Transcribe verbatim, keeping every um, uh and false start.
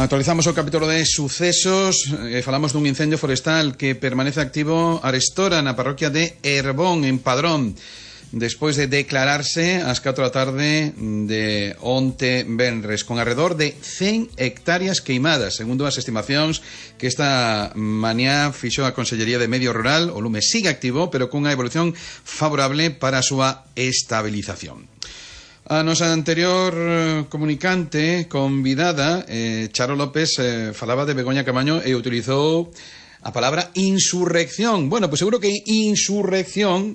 Actualizamos o capítulo de sucesos, eh, falamos dun incendio forestal que permanece activo arestora na parroquia de Herbón, en Padrón, despois de declararse ás catro da tarde de onte venres, con alrededor de cen hectáreas queimadas, segundo as estimacións que esta mañá fixo a Consellería de Medio Rural. O lume sigue activo, pero cunha evolución favorable para a súa estabilización. A nosa anterior comunicante convidada, eh, Charo López, eh, falaba de Begoña Camaño e utilizou a palabra insurrección. Bueno, pois seguro que insurrección